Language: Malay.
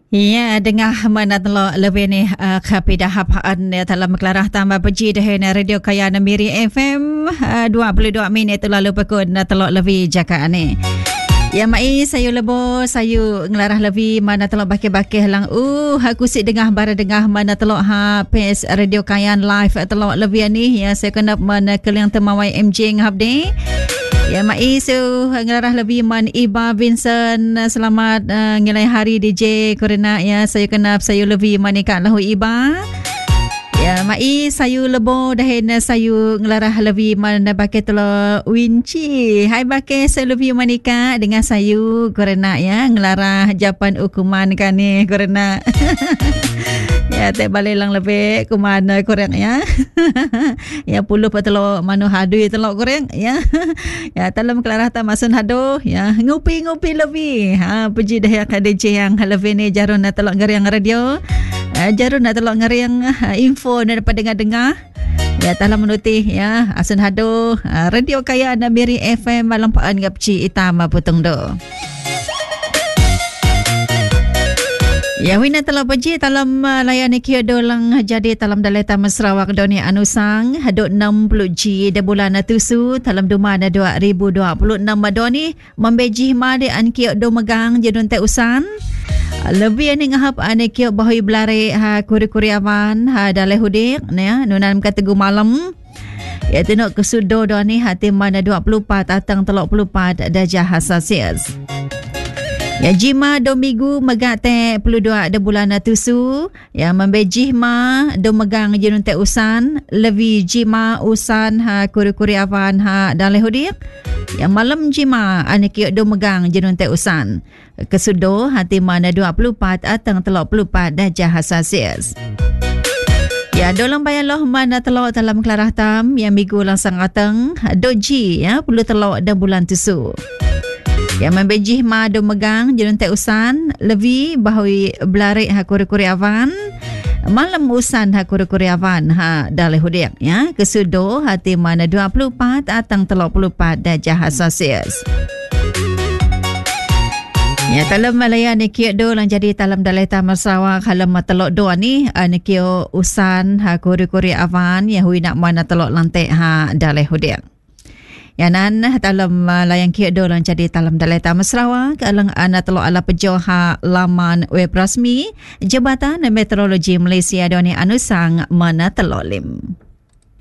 Ya, dengar mana telok lebih ni kapidah hapaan ya dalam kelarah tambah peji dehen radio kaya Miri FM 22 minit tu lalu pekun telok lebih jaka ni. Ya mai sayu lebo sayu ngelarah lebih mana telok bakih-bakih lang aku sik dengah bara dengah mana telok pes radio kayan live telok lebih ni ya saya kena mana keliang temawai MJ ngap ni. Ya mai so ngelarah lebih man Iba Vincent selamat ngilai hari DJ korena ya saya kena sayu lebih manika lahu Iba. Ya mai sayu lebo dahin sayu ngelarah lebih man baket telo winci. Hai baket sayu lebih manika dengan sayu korena ya ngelarah japan ukuman kan ni korena. Ya tak balik lang lebih ke mana korang ya. Ya puluh petelo manu hadui telok korang ya. Ya dalam kelarah tamasun hado ya ngupi-ngupi lebih. Puji dah yang DJ yang lebih ni jarun na telok ngeriang radio. Jarun na telok ngeriang info daripada dengar-dengar. Ya dalam menutih ya asun hado radio kaya Miri FM malampaan ngapci itama putung do. Ya wina telah pergi dalam layani kiodo lang jadi dalam daleta Sarawak Doni Anusang hadut 60G de bulan tusu dalam duma 2026 Doni membeji ma de an kiodo megang jedun te usan lebih ni ngahap ane kiok bahui belare kuri-kuri awan dalai hudik ya nunan kategu malam ya tenok kesudo Doni hati mana 24 atang telok 24 darjah Celsius. Ya jima do minggu megate peludua de bulan tusu ya membejih ma do megang jenun te usan levi jima usan kuri-kuri awan dalai hudik ya malam jima anek do megang jenun te usan kesudo hati mana 24 atang telok 24 darjah Celsius. Ya dolang bayaloh mana telok dalam kelarah tam yang minggu langsang atang doji ya puluh telok de bulan tusu. Ya membejih ma do megang jenun te usan levi bahui belari kuri-kuri awan malam usan kuri-kuri awan dalai hudik ya kesudo hati mana 24 atang telok 24 darjah Celsius. Ya dalam Malaya ni kio do lang jadi dalam dalai Taman Sarawak halam telok do ni ni kio usan kuri-kuri awan ya hui nak mana telok lantai dalai hudik. Yanan dalam layang kio do lang jadi dalam dalai Taman Sarawak alang ana telok ala pejo laman web rasmi Jabatan Meteorologi Malaysia Doni Anusang mana telok lim.